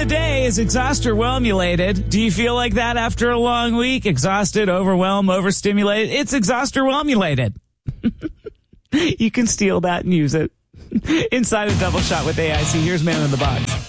the day is exhausted-whelmulated. Do you feel like that after a long week? Exhausted, overwhelmed, overstimulated? It's exhausted-whelmulated. You can steal that and use it. Inside a Double Shot with AIC, here's Man in the Box.